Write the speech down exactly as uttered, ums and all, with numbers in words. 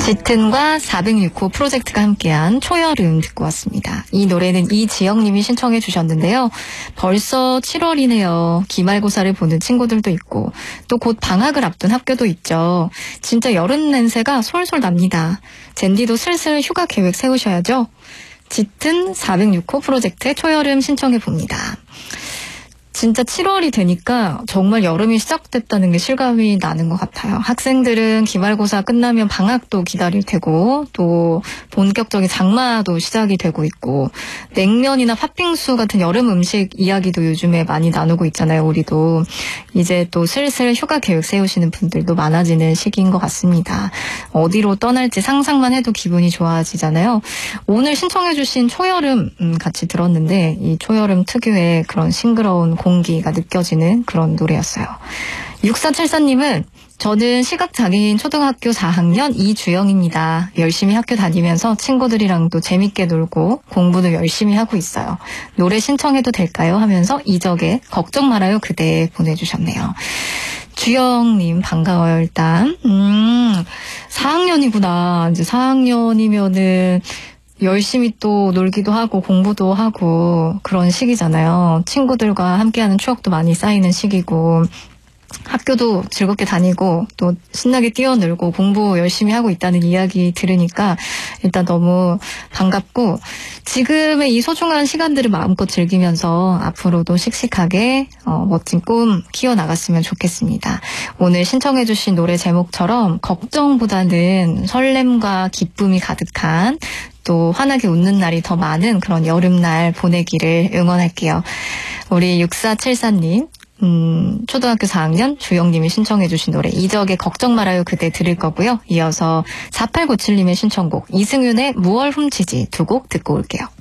짙은과 사백육 호 프로젝트가 함께한 초여름 듣고 왔습니다. 이 노래는 이지영님이 신청해 주셨는데요. 벌써 칠월이네요. 기말고사를 보는 친구들도 있고 또 곧 방학을 앞둔 학교도 있죠. 진짜 여름 냄새가 솔솔 납니다. 젠디도 슬슬 휴가 계획 세우셔야죠. 짙은 사백육 호 프로젝트의 초여름 신청해 봅니다. 진짜 칠월이 되니까 정말 여름이 시작됐다는 게 실감이 나는 것 같아요. 학생들은 기말고사 끝나면 방학도 기다릴 테고 또 본격적인 장마도 시작이 되고 있고 냉면이나 팥빙수 같은 여름 음식 이야기도 요즘에 많이 나누고 있잖아요. 우리도 이제 또 슬슬 휴가 계획 세우시는 분들도 많아지는 시기인 것 같습니다. 어디로 떠날지 상상만 해도 기분이 좋아지잖아요. 오늘 신청해 주신 초여름 같이 들었는데 이 초여름 특유의 그런 싱그러운 공기가 느껴지는 그런 노래였어요. 육사칠사님은 저는 시각장애인 초등학교 사 학년 이주영입니다. 열심히 학교 다니면서 친구들이랑도 재밌게 놀고 공부도 열심히 하고 있어요. 노래 신청해도 될까요? 하면서 이적의 걱정 말아요 그대 보내주셨네요. 주영님 반가워요 일단. 음, 사 학년이구나. 이제 사 학년이면은 열심히 또 놀기도 하고 공부도 하고 그런 시기잖아요. 친구들과 함께하는 추억도 많이 쌓이는 시기고 학교도 즐겁게 다니고 또 신나게 뛰어놀고 공부 열심히 하고 있다는 이야기 들으니까 일단 너무 반갑고 지금의 이 소중한 시간들을 마음껏 즐기면서 앞으로도 씩씩하게 어, 멋진 꿈 키워나갔으면 좋겠습니다. 오늘 신청해 주신 노래 제목처럼 걱정보다는 설렘과 기쁨이 가득한 또 환하게 웃는 날이 더 많은 그런 여름날 보내기를 응원할게요. 우리 육사칠사님 음, 초등학교 사 학년 주영님이 신청해 주신 노래 이적의 걱정 말아요 그대 들을 거고요. 이어서 사팔구칠님의 신청곡 이승윤의 무얼 훔치지 두 곡 듣고 올게요.